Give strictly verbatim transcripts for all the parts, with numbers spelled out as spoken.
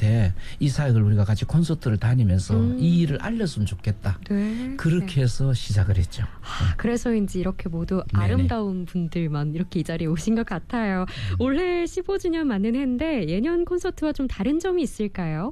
사역자들한테 이 사역을 우리가 같이 콘서트를 다니면서 음. 이 일을 알렸으면 좋겠다. 네. 그렇게 네. 해서 시작을 했죠. 아, 그래서인지 이렇게 모두 네네. 아름다운 분들만 이렇게 이 자리에 오신 것 같아요. 음. 올해 십오 주년 맞는 해인데 예년 콘서트와 좀 다른 점이 있을까요?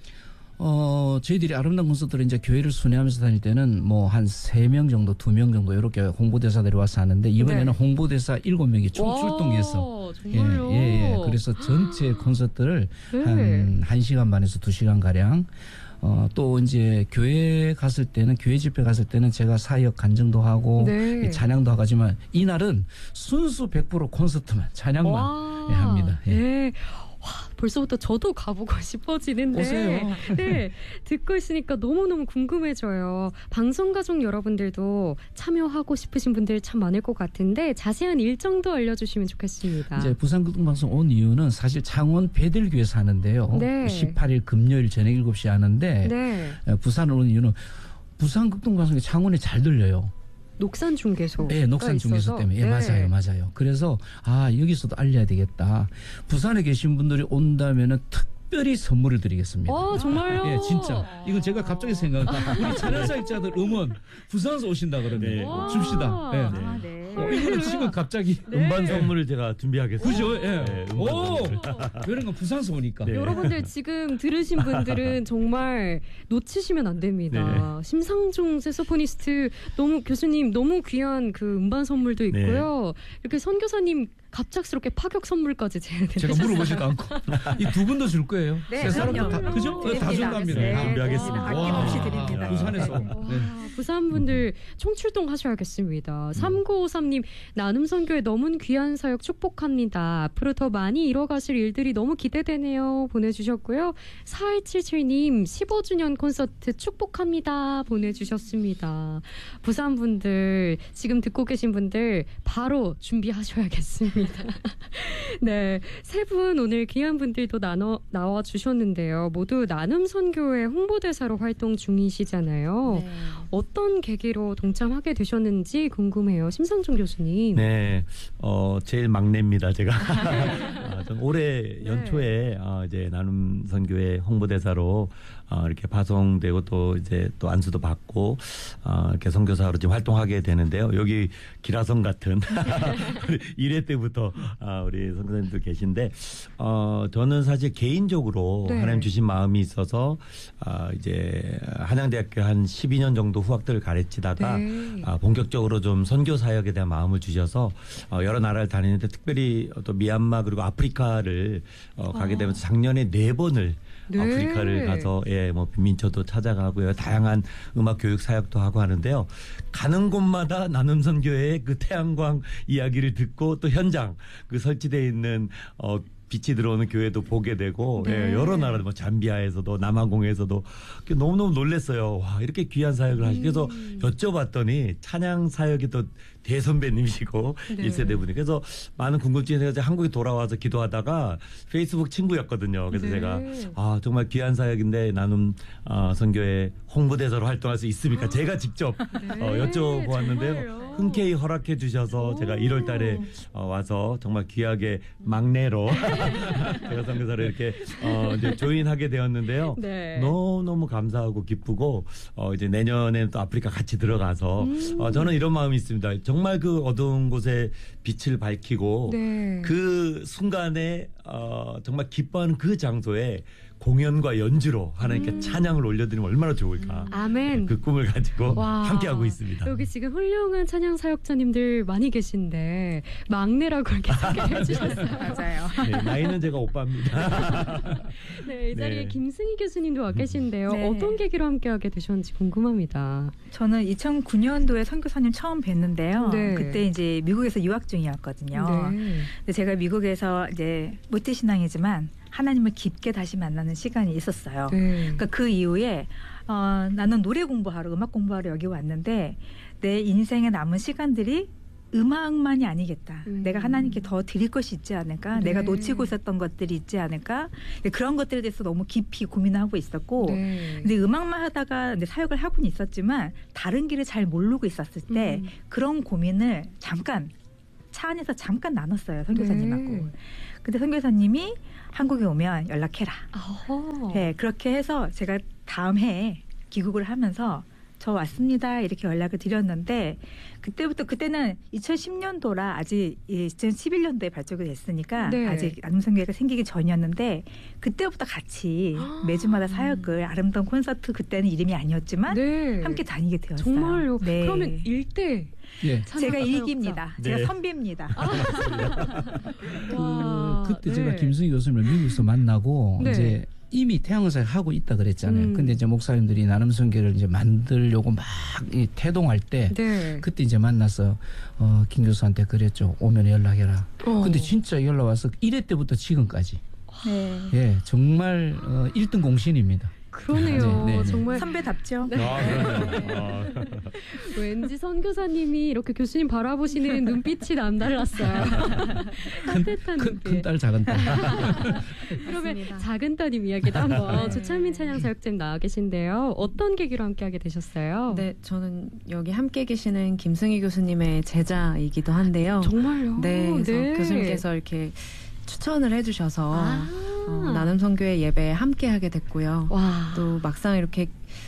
어, 저희들이 아름다운 콘서트를 이제 교회를 순회하면서 다닐 때는 뭐 한 세 명 정도, 두 명 정도 이렇게 홍보대사들이 와서 하는데 이번에는 네. 홍보대사 일곱 명이 총출동해서 정말요? 예, 예, 예. 그래서 전체 콘서트를 네. 한 한 시간 반에서 두 시간 가량 어, 또 이제 교회 갔을 때는 교회 집회 갔을 때는 제가 사역 간증도 하고 네. 찬양도 하지만 이날은 순수 백 퍼센트 콘서트만 찬양만 예, 합니다. 예. 네. 와, 벌써부터 저도 가보고 싶어지는데 오세요. 네, 듣고 있으니까 너무너무 궁금해져요. 방송가족 여러분들도 참여하고 싶으신 분들 참 많을 것 같은데 자세한 일정도 알려주시면 좋겠습니다. 이제 부산극동방송 온 이유는 사실 창원 배들교에서 하는데요. 네. 십팔 일 금요일 저녁 일곱 시에 하는데 네. 부산을 온 이유는 부산극동방송이 창원에 잘 들려요. 녹산 중개소. 네, 녹산 중개소 때문에. 예, 네. 맞아요, 맞아요. 그래서 아 여기서도 알려야 되겠다. 부산에 계신 분들이 온다면은 특별히 선물을 드리겠습니다. 아, 정말요? 예, 진짜. 이건 제가 갑자기 생각. 우리 찬양사역자들 음원 부산에서 오신다 그러면 네. 줍시다. 예. 아, 네. 어, 이거는 지금 갑자기 네. 음반 선물을 제가 준비하겠습니다. 그죠? 예. 네, 음반 오, 선물. 그런 건 부산에서 오니까. 네. 여러분들 지금 들으신 분들은 정말 놓치시면 안 됩니다. 네. 심상중 색소포니스트 너무 교수님 너무 귀한 그 음반 선물도 있고요. 이렇게 선교사님 갑작스럽게 파격 선물까지 제가 물어보지도 않고 이 두 분도 줄 거예요. 네, 세 사람도 다 그럼요. 그죠? 드립니다. 다 준답니다. 네. 준비하겠습니다. 아낌없이 와, 드립니다. 부산에서. 와, 네. 부산 분들 총출동하셔야겠습니다. 음. 삼구오삼 님 나눔 선교에 너무 귀한 사역 축복합니다. 앞으로 더 많이 이뤄가실 일들이 너무 기대되네요. 보내주셨고요. 사일칠칠 님 십오 주년 콘서트 축복합니다. 보내주셨습니다. 부산 분들 지금 듣고 계신 분들 바로 준비하셔야겠습니다. 네, 세 분 오늘 귀한 분들도 나눠 나와 주셨는데요. 모두 나눔 선교회 홍보대사로 활동 중이시잖아요. 네. 어떤 계기로 동참하게 되셨는지 궁금해요. 심상중 교수님. 네, 어 제일 막내입니다, 제가. 아, 전 올해 네. 연초에 어, 이제 나눔 선교회 홍보대사로 어, 이렇게 파송되고 또 이제 또 안수도 받고 어, 이렇게 선교사로 지금 활동하게 되는데요. 여기 기라성 같은 일 회 때부터 아, 우리 선교사님들 계신데 어, 저는 사실 개인적으로 네. 하나님 주신 마음이 있어서 아, 이제 한양대학교 한 십이 년 정도 후학들을 가르치다가 네. 아, 본격적으로 좀 선교 사역에 대한 마음을 주셔서 어, 여러 나라를 다니는데 특별히 또 미얀마 그리고 아프리카를 어, 가게 되면서 작년에 네 번을 네. 아프리카를 가서 예, 뭐 민초도 찾아가고요. 다양한 음악 교육 사역도 하고 하는데요. 가는 곳마다 나눔 선교회의 그 태양광 이야기를 듣고 또 현장 그 설치되어 있는 어 빛이 들어오는 교회도 보게 되고 네. 예, 여러 나라 뭐 잠비아에서도 남아공에서도 너무너무 놀랐어요. 와 이렇게 귀한 사역을 하시. 그래서 음. 여쭤봤더니 찬양 사역이 또 대선배님이시고 네. 일 세대 분이 그래서 많은 궁금증이 생겨서 한국에 돌아와서 기도하다가 페이스북 친구였거든요. 그래서 네. 제가 아 정말 귀한 사역인데 나눔 어, 선교회 홍보대사로 활동할 수 있습니까? 제가 직접 네. 어, 여쭤보았는데요. 정말요? 흔쾌히 허락해 주셔서 오. 제가 일월 달에 어, 와서 정말 귀하게 막내로 제가 선교사를 이렇게 어, 이제 조인하게 되었는데요. 네. 너무너무 감사하고 기쁘고 어, 이제 내년에 또 아프리카 같이 들어가서 음. 어, 저는 이런 마음이 있습니다. 정말 그 어두운 곳에 빛을 밝히고 네. 그 순간에 어, 정말 기뻐하는 그 장소에 공연과 연주로 하나님께 음. 찬양을 올려드리면 얼마나 좋을까. 아멘. 그 꿈을 가지고 와. 함께하고 있습니다. 여기 지금 훌륭한 찬양 사역자님들 많이 계신데 막내라고 이렇게 소개해 주셨어요. 맞아요. 네, 나이는 제가 오빠입니다. 네, 이 자리에 네. 김승희 교수님도 와 계신데요. 네. 어떤 계기로 함께하게 되셨는지 궁금합니다. 저는 이천구 년도에 선교사님 처음 뵀는데요. 네. 그때 이제 미국에서 유학 중이었거든요. 네. 근데 제가 미국에서 이제 모태신앙이지만 하나님을 깊게 다시 만나는 시간이 있었어요. 네. 그러니까 그 이후에 어, 나는 노래 공부하러 음악 공부하러 여기 왔는데 내 인생에 남은 시간들이 음악만이 아니겠다. 음. 내가 하나님께 더 드릴 것이 있지 않을까. 네. 내가 놓치고 있었던 것들이 있지 않을까. 그런 것들에 대해서 너무 깊이 고민하고 있었고 네. 근데 음악만 하다가 이제 사역을 하고는 있었지만 다른 길을 잘 모르고 있었을 때 음. 그런 고민을 잠깐 차 안에서 잠깐 나눴어요. 선교사님하고. 네. 근데 선교사님이 한국에 오면 연락해라. 어허. 네, 그렇게 해서 제가 다음 해에 귀국을 하면서 저 왔습니다 이렇게 연락을 드렸는데 그때부터 그때는 이천십 년도라 아직 이천십일 년도에 발족이 됐으니까 네. 아직 나눔선교회가 생기기 전이었는데 그때부터 같이 매주마다 사역을 아름다운 콘서트 그때는 이름이 아니었지만 네. 함께 다니게 되었어요. 정말요? 네. 그러면 일대 예. 제가 일기입니다. 네. 제가 선배입니다. 와, 그, 그때 네. 제가 김승희 교수님을 미국에서 만나고 네. 이제 이미 태양사역 하고 있다 그랬잖아요. 음. 근데 이제 목사님들이 나눔선교를 이제 만들려고 막 이 태동할 때 네. 그때 이제 만나서 어, 김 교수한테 그랬죠. 오면 연락해라. 어. 근데 진짜 연락 와서 일 회 때부터 지금까지 네. 예 정말 어, 일 등 공신입니다. 그러네요. 네, 네, 네. 정말 선배답죠. 아, 그러네요. 아. 왠지 선교사님이 이렇게 교수님 바라보시는 눈빛이 남달랐어요. 따뜻한 눈빛. 큰딸 작은 딸. 그러면 맞습니다. 작은 따님 이야기도 한번 네. 조찬민 찬양사역자님 나와 계신데요. 어떤 계기로 함께하게 되셨어요? 네, 저는 여기 함께 계시는 김승희 교수님의 제자이기도 한데요. 정말요? 네, 그래서 네. 교수님께서 이렇게 추천을 해주셔서 아. 어, 나눔선교회 예배에 함께하게 됐고요. 와. 또 막상 이렇게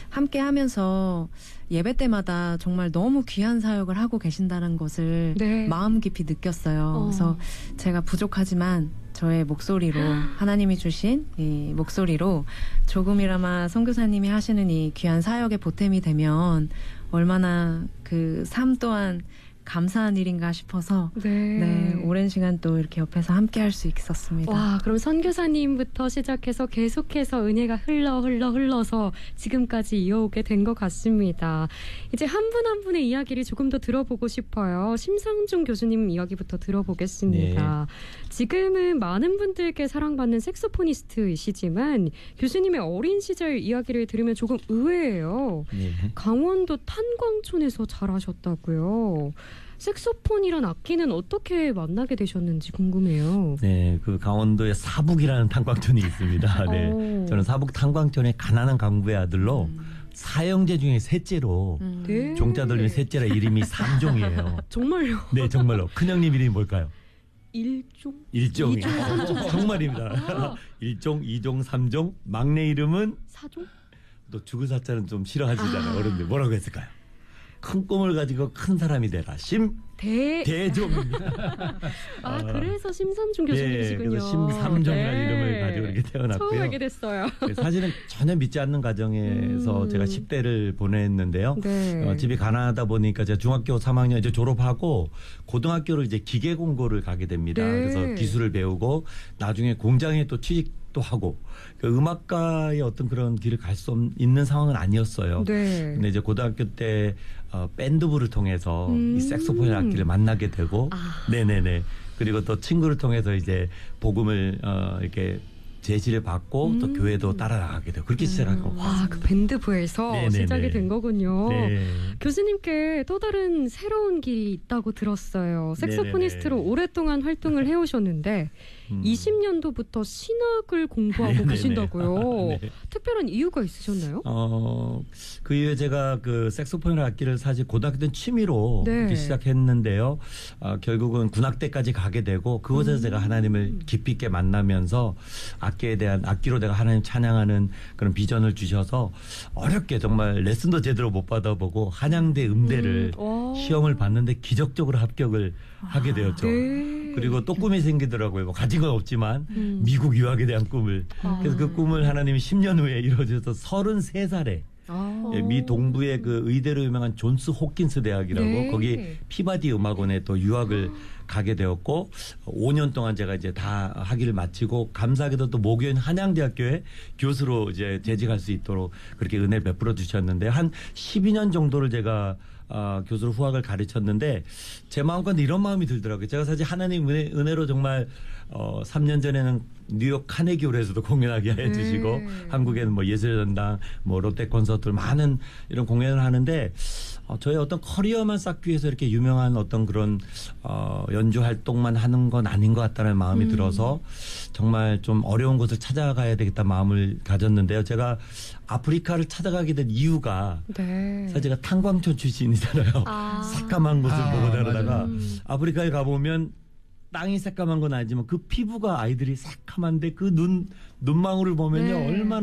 함께하면서 예배 때마다 정말 너무 귀한 사역을 하고 계신다는 것을 네. 마음 깊이 느꼈어요. 어. 그래서 제가 부족하지만 저의 목소리로 하나님이 주신 이 목소리로 조금이나마 선교사님이 하시는 이 귀한 사역의 보탬이 되면 얼마나 그 삶 또한 감사한 일인가 싶어서 네. 네, 오랜 시간 또 이렇게 옆에서 함께 할 수 있었습니다. 와, 그럼 선교사님부터 시작해서 계속해서 은혜가 흘러 흘러 흘러서 지금까지 이어오게 된 것 같습니다. 이제 한 분 한 분의 이야기를 조금 더 들어보고 싶어요. 심상중 교수님 이야기부터 들어보겠습니다. 지금은 많은 분들께 사랑받는 색소포니스트이시지만 교수님의 어린 시절 이야기를 들으면 조금 의외예요. 네. 강원도 탄광촌에서 자라셨다고요. 색소폰이란 악기는 어떻게 만나게 되셨는지 궁금해요. 네, 그 강원도에 사북이라는 탄광촌이 있습니다. 네, 오. 저는 사북 탄광촌의 가난한 강부의 아들로 음. 사형제 중에 셋째로 음. 네. 종자 들린 셋째라 이름이 삼종이에요. 정말요? 네, 정말로 큰형님 이름이 뭘까요? 일종? 일종이 이종, 삼종. 정말입니다. 일종, 이종, 삼종. 막내 이름은 사종? 또 죽을 사자는 좀 싫어하시잖아요. 아. 어른들 뭐라고 했을까요? 큰 꿈을 가지고 큰 사람이 되라. 심 대. 대종입니다. 아, 그래서 심삼중 네, 교수님이시군요. 그래서 심삼종이라는 네. 이름을 가지고 이렇게 태어났고요. 처음 알게 됐어요. 네, 사실은 전혀 믿지 않는 가정에서 음. 제가 십 대를 보냈는데요. 네. 어, 집이 가난하다 보니까 제가 중학교 삼 학년 이제 졸업하고 고등학교를 이제 기계 공고를 가게 됩니다. 네. 그래서 기술을 배우고 나중에 공장에 또 취직도 하고 그 음악가의 어떤 그런 길을 갈 수 있는 상황은 아니었어요. 네. 근데 이제 고등학교 때 어, 밴드부를 통해서 음. 이 색소폰 악기를 만나게 되고, 아. 네네네. 그리고 또 친구를 통해서 이제 복음을 어, 이렇게 제시를 받고 또 음. 교회도 따라 나가게 되고 그렇게 시작한 거. 와, 그 밴드부에서 네네네. 시작이 된 거군요. 네. 교수님께 또 다른 새로운 길이 있다고 들었어요. 색소포니스트로 네네네. 오랫동안 활동을 해오셨는데 음. 이십 년도부터 신학을 공부하고 네네네. 계신다고요. 네. 특별한 이유가 있으셨나요? 어, 그 이후에 제가 그 색소폰 악기를 사실 고등학교 때 취미로 네. 이렇게 시작했는데요. 어, 결국은 군악대까지 가게 되고 그곳에서 음. 제가 하나님을 깊이 있게 만나면서 악기에 대한 악기로 내가 하나님 찬양하는 그런 비전을 주셔서 어렵게 정말 레슨도 제대로 못 받아보고 한양대 음대를 음. 와. 시험을 봤는데 기적적으로 합격을 하게 되었죠. 네. 그리고 또 꿈이 생기더라고요. 뭐 가진 건 없지만 음. 미국 유학에 대한 꿈을. 아. 그래서 그 꿈을 하나님이 십 년 후에 이루어져서 서른세 살에 아. 예, 미 동부의 그 의대로 유명한 존스 호킨스 대학이라고 네. 거기 피바디 음악원에 또 유학을 가게 되었고 오 년 동안 제가 이제 다 학위를 마치고 감사하게도 또 모교인 한양대학교에 교수로 이제 재직할 수 있도록 그렇게 은혜를 베풀어 주셨는데 한 십이 년 정도를 제가 어, 교수로 후학을 가르쳤는데 제 마음가운데 이런 마음이 들더라고요. 제가 사실 하나님 은혜, 은혜로 정말 어, 삼 년 전에는 뉴욕 카네기홀에서도 공연하게 해주시고 네. 한국에는 뭐 예술전당, 뭐 롯데 콘서트 많은 이런 공연을 하는데 어, 저의 어떤 커리어만 쌓기 위해서 이렇게 유명한 어떤 그런 어, 연주 활동만 하는 건 아닌 것 같다는 마음이 음. 들어서 정말 좀 어려운 곳을 찾아가야 되겠다 마음을 가졌는데요. 제가 아프리카를 찾아가게 된 이유가 네. 사실 제가 탄광촌 출신이잖아요. 아. 새까만 곳을 아, 보고 다르다가 음. 아프리카에 가보면 땅이 새까만 건 아니지만 그 피부가 아이들이 새까만데 그 눈 눈망울을 보면요 네. 얼마나